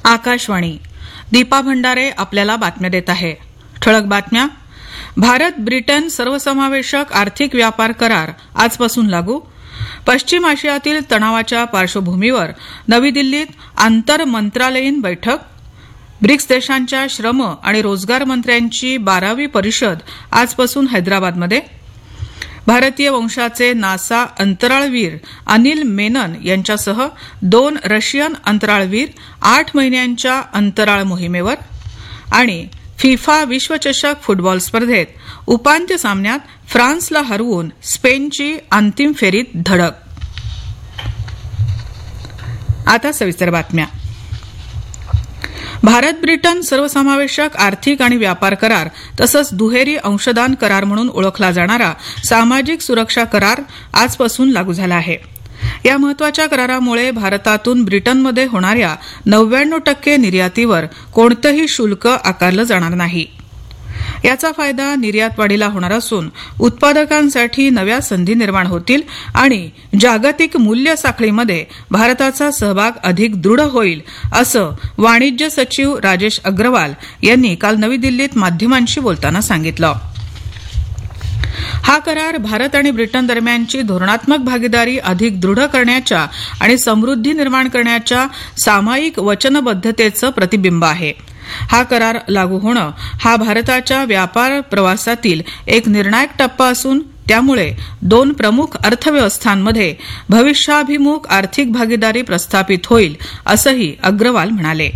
आकाशवाणी. दीपा भंडारे आपल्याला बातम्या देत आहे. ठळक बातम्या. भारत ब्रिटन सर्वसमावेशक आर्थिक व्यापार करार आजपासून लागू. पश्चिम आशियातील तणावाच्या पार्श्वभूमीवर नवी दिल्लीत आंतर मंत्रालयीन बैठक. ब्रिक्स देशांच्या श्रम आणि रोजगार मंत्र्यांची 12वी परिषद आजपासून हैदराबादमध्ये. भारतीय वंशाचे नासा अंतराळवीर अनिल मेनन यांच्यासह 2 रशियन अंतराळवीर 8 महिन्यांच्या अंतराळ मोहिमेवर. आणि फिफा विश्वचषक फुटबॉल स्पर्धेत उपांत्य सामन्यात फ्रान्सला हरवून स्पेनची अंतिम फेरीत धडक. आता सविस्तर बातम्या. भारत ब्रिटन सर्वसमावेशक आर्थिक आणि व्यापार करार तसंच दुहेरी अंशदान करार म्हणून ओळखला जाणारा सामाजिक सुरक्षा करार आजपासून लागू झाला आहे. या महत्वाच्या करारामुळे भारतातून ब्रिटनमध्ये होणाऱ्या 99% निर्यातीवर कोणतंही शुल्क आकारलं जाणार नाही. याचा फायदा निर्यात वाढीला होणार असून उत्पादकांसाठी नव्या संधी निर्माण होतील आणि जागतिक मूल्य साखळीमध्ये भारताचा सहभाग अधिक दृढ होईल, असं वाणिज्य सचिव राजेश अग्रवाल यांनी काल नवी दिल्लीत माध्यमांशी बोलताना सांगितलं. हा करार भारत आणि ब्रिटन दरम्यानची धोरणात्मक भागीदारी अधिक दृढ करण्याच्या आणि समृद्धी निर्माण करण्याच्या सामायिक वचनबद्धतेचं प्रतिबिंब आहे. हा करार लागू होणं हा भारताच्या व्यापार प्रवासातील एक निर्णायक टप्पा असून त्यामुळे 2 प्रमुख अर्थव्यवस्थांमध्ये भविष्याभिमुख आर्थिक भागीदारी प्रस्थापित होईल, असंही अग्रवाल म्हणाले.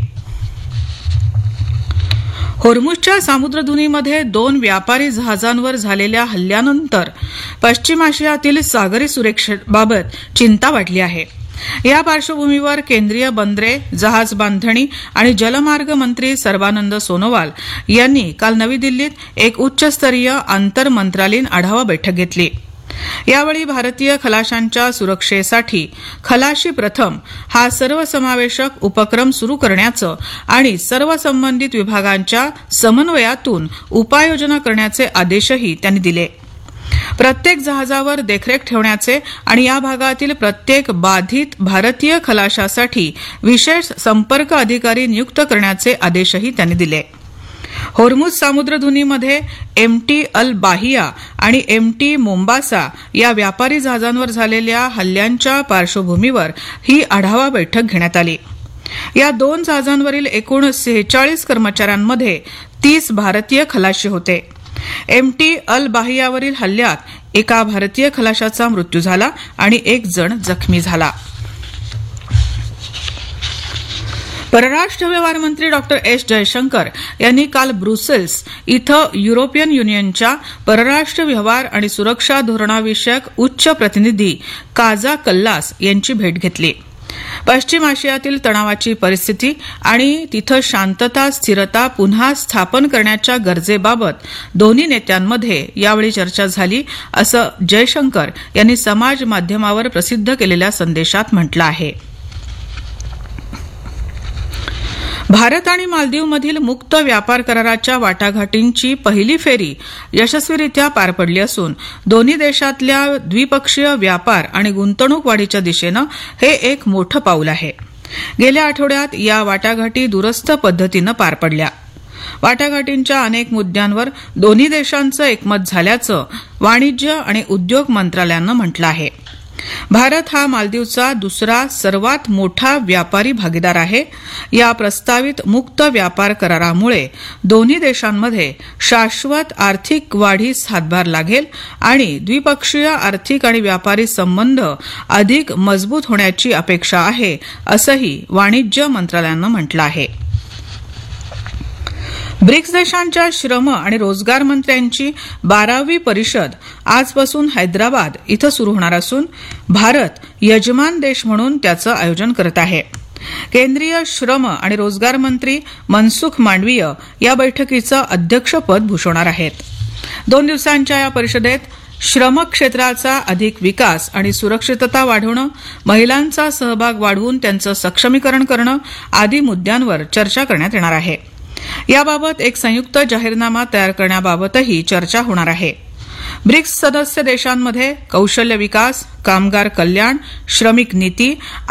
होर्मुझच्या सामुद्रधुनीमध्ये 2 व्यापारी जहाजांवर झालेल्या हल्ल्यानंतर पश्चिम आशियातील सागरी सुरक्षेबाबत चिंता वाढली आहे. या पार्श्वभूमीवर केंद्रीय बंदरे, जहाज बांधणी आणि जलमार्ग मंत्री सर्बानंद सोनोवाल यांनी काल नवी दिल्लीत एक उच्चस्तरीय आंतर मंत्रालयीन आढावा बैठक घेतली. यावेळी भारतीय खलाशांच्या सुरक्षेसाठी खलाशी प्रथम हा सर्वसमावेशक उपक्रम सुरू करण्याचं आणि सर्व संबंधित विभागांच्या समन्वयातून उपाययोजना करण्याचे आदेशही त्यांनी दिले. प्रत्येक जहाजावर देखरेख ठेवण्याचे आणि या भागातील प्रत्येक बाधित भारतीय खलाशासाठी विशेष संपर्क अधिकारी नियुक्त करण्याचे आदेशही त्यांनी दिले. होर्मुझ सामुद्रधुनीमध्ये एमटी अल बाहिया आणि एमटी मोम्बासा या व्यापारी जहाजांवर झालेल्या हल्ल्यांच्या पार्श्वभूमीवर ही आढावा बैठक घेण्यात आली. या 2 जहाजांवरील एकूण 46 कर्मचाऱ्यांमध्ये 30 भारतीय खलाशी होते. एमटी अल बाहियावरील हल्ल्यात एका भारतीय खलाशाचा मृत्यू झाला आणि 1 जण जखमी झाला. परराष्ट्र व्यवहार मंत्री डॉक्टर एस जयशंकर यांनी काल ब्रुसेल्स इथं युरोपियन युनियनच्या परराष्ट्र व्यवहार आणि सुरक्षा धोरणाविषयक उच्च प्रतिनिधी काजा कल्लास यांची भेट घेतली. पश्चिम आशियातील तणावाची परिस्थिती आणि तिथं शांतता स्थिरता पुन्हा स्थापन करण्याच्या गरजेबाबत दोन्ही नेत्यांमध्ये यावेळी चर्चा झाली, असं जयशंकर यांनी समाज माध्यमावर प्रसिद्ध केलेल्या संदेशात म्हटलं आहे. भारत आणि मालदीवमधील मुक्त व्यापार कराराच्या वाटाघाटींची पहिली फेरी यशस्वीरित्या पार पडली असून दोन्ही देशातल्या द्विपक्षीय व्यापार आणि गुंतवणूक वाढीच्या दिशेनं हे एक मोठं पाऊल आहे. गेल्या आठवड्यात या वाटाघाटी दूरस्थ पद्धतीनं पार पडल्या. वाटाघाटींच्या अनेक मुद्द्यांवर दोन्ही देशांचं एकमत झाल्याचं वाणिज्य आणि उद्योग मंत्रालयानं म्हटलं आहे. भारत हा मालदीवचा दुसरा सर्वात मोठा व्यापारी भागीदार आहे. या प्रस्तावित मुक्त व्यापार करारामुळे दोन्ही देशांमध्ये शाश्वत आर्थिक वाढीस हातभार लागेल आणि द्विपक्षीय आर्थिक आणि व्यापारी संबंध अधिक मजबूत होण्याची अपेक्षा आहे, असंही वाणिज्य मंत्रालयानं म्हटलं आहे. ब्रिक्स देशांच्या श्रम आणि रोजगार मंत्र्यांची 12वी परिषद आजपासून हैदराबाद इथं सुरू होणार असून भारत यजमान देश म्हणून त्याचं आयोजन करत आहे. केंद्रीय श्रम आणि रोजगार मंत्री मनसुख मांडवीय या बैठकीचं अध्यक्षपद भूषवणार आहेत. 2 दिवसांच्या या परिषदेत श्रम क्षेत्राचा अधिक विकास आणि सुरक्षितता वाढवणं, महिलांचा सहभाग वाढवून त्यांचं सक्षमीकरण करणं आदी मुद्द्यांवर चर्चा करण्यात येणार आहे. याबाबत एक संयुक्त जाहीरनामा तयार करण्याबाबतही चर्चा होणार आहे. ब्रिक्स सदस्य देशांमध्ये कौशल्य विकास, कामगार कल्याण, श्रमिक नीती